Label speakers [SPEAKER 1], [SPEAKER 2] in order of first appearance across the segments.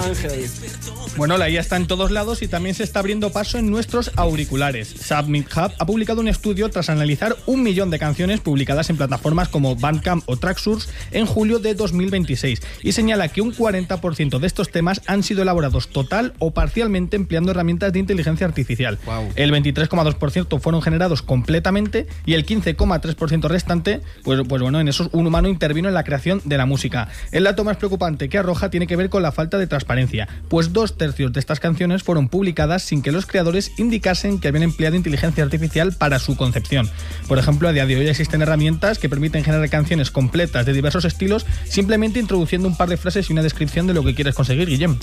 [SPEAKER 1] Ángel.
[SPEAKER 2] Bueno, la IA está en todos lados y también se está abriendo paso en nuestros auriculares. Submit Hub ha publicado un estudio tras analizar 1 millón de canciones publicadas en plataformas como Bandcamp o Tracksource en julio de 2026 y señala que un 40% de estos temas han sido elaborados total o parcialmente empleando herramientas de inteligencia artificial.
[SPEAKER 1] Wow.
[SPEAKER 2] El 23,2% fueron generados completamente y el 15,3% restante, pues bueno, en esos un humano intervino en la creación de la música. El dato más preocupante que arroja tiene que ver con la falta de transparencia, pues 2/3 de estas canciones fueron publicadas sin que los creadores indicasen que habían empleado inteligencia artificial para su concepción. Por ejemplo, a día de hoy existen herramientas que permiten generar canciones completas de diversos estilos simplemente introduciendo un par de frases y una descripción de lo que quieres conseguir, Guillem.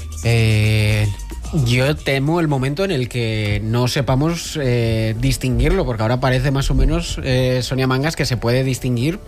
[SPEAKER 1] Yo temo el momento en el que no sepamos distinguirlo, porque ahora parece más o menos, Sonia Mangas, que se puede distinguir,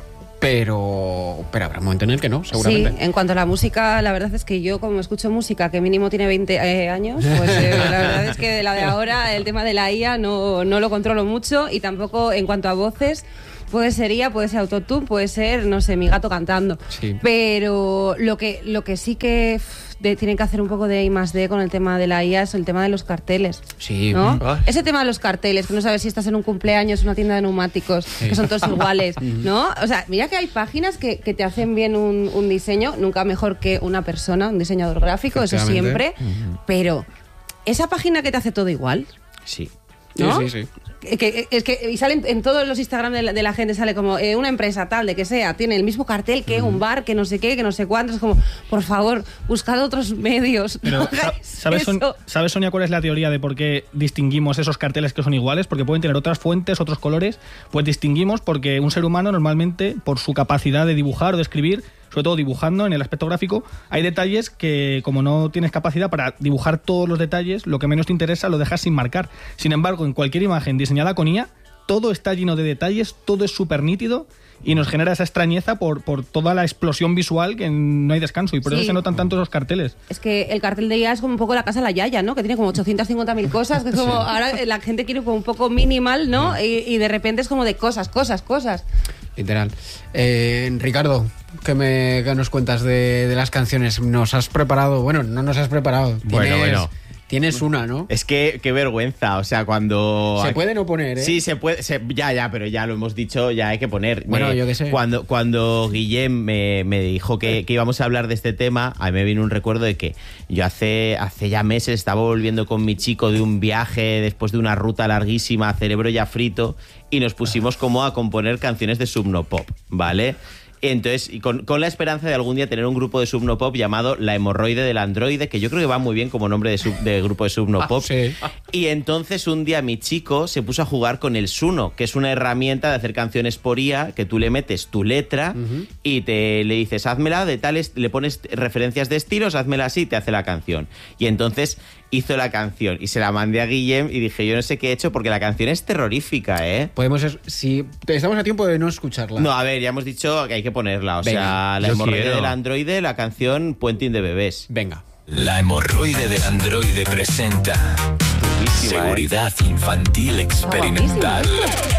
[SPEAKER 1] pero habrá un momento en el que no, seguramente.
[SPEAKER 3] Sí, en cuanto a la música, la verdad es que yo, como escucho música que mínimo tiene 20 años, pues la verdad es que de la de ahora, el tema de la IA no lo controlo mucho, y tampoco en cuanto a voces. Puede ser IA, puede ser autotune, puede ser, no sé, mi gato cantando.
[SPEAKER 1] Sí.
[SPEAKER 3] Pero lo que sí que tienen que hacer un poco de I+D con el tema de la IA es el tema de los carteles.
[SPEAKER 1] Sí.
[SPEAKER 3] ¿No? Ese tema de los carteles, que no sabes si estás en un cumpleaños, una tienda de neumáticos, que son todos iguales, ¿no? O sea, mira que hay páginas que te hacen bien un diseño, nunca mejor que una persona, un diseñador gráfico, eso siempre. Pero, ¿esa página que te hace todo igual?
[SPEAKER 1] Sí.
[SPEAKER 3] ¿No?
[SPEAKER 1] Sí.
[SPEAKER 3] Y salen en todos los Instagram de la gente, sale como una empresa tal, de que sea, tiene el mismo cartel que un bar, que no sé qué, que no sé cuántos. Es como, por favor, buscad otros medios.
[SPEAKER 2] Pero,
[SPEAKER 3] no
[SPEAKER 2] ¿sabes, Sonia, cuál es la teoría de por qué distinguimos esos carteles que son iguales? Porque pueden tener otras fuentes, otros colores. Pues distinguimos porque un ser humano normalmente, por su capacidad de dibujar o de escribir, sobre todo dibujando en el aspecto gráfico, hay detalles que, como no tienes capacidad para dibujar todos los detalles, lo que menos te interesa lo dejas sin marcar. Sin embargo, en cualquier imagen diseñada con IA, todo está lleno de detalles, todo es súper nítido y nos genera esa extrañeza por toda la explosión visual, que no hay descanso, y por eso se notan tanto esos carteles.
[SPEAKER 3] Es que el cartel de IA es como un poco la casa de la Yaya, ¿no? Que tiene como 850.000 cosas, que es como, ahora la gente quiere como un poco minimal, ¿no? Y de repente es como de cosas.
[SPEAKER 1] Literal. Ricardo, ¿qué nos cuentas de las canciones? ¿Nos has preparado? Bueno, no nos has preparado.
[SPEAKER 4] Bueno.
[SPEAKER 1] Tienes una, ¿no?
[SPEAKER 4] Es que qué vergüenza, o sea, cuando...
[SPEAKER 1] Se puede no poner, ¿eh?
[SPEAKER 4] Sí, se puede, ya, pero ya lo hemos dicho, ya hay que poner.
[SPEAKER 1] Bueno, yo qué sé.
[SPEAKER 4] Cuando Guillem me dijo que íbamos a hablar de este tema, a mí me vino un recuerdo de que yo hace ya meses estaba volviendo con mi chico de un viaje después de una ruta larguísima, cerebro ya frito, y nos pusimos como a componer canciones de Subnopop, ¿vale? Entonces, y con la esperanza de algún día tener un grupo de Subnopop llamado La Hemorroide del Androide, que yo creo que va muy bien como nombre de grupo de Subnopop.
[SPEAKER 1] Sí.
[SPEAKER 4] Y entonces un día mi chico se puso a jugar con el Suno, que es una herramienta de hacer canciones por IA, que tú le metes tu letra y le dices, házmela de tales, le pones referencias de estilos, házmela así, te hace la canción. Y entonces hizo la canción y se la mandé a Guillem y dije, yo no sé qué he hecho porque la canción es terrorífica, ¿eh?
[SPEAKER 1] Si estamos a tiempo de no escucharla.
[SPEAKER 4] No, a ver, ya hemos dicho que hay que ponerla. O
[SPEAKER 1] Venga,
[SPEAKER 4] sea, La Hemorroide del Androide, la canción Puenting de Bebés.
[SPEAKER 1] Venga.
[SPEAKER 5] La Hemorroide del Androide presenta Seguridad Infantil Experimental.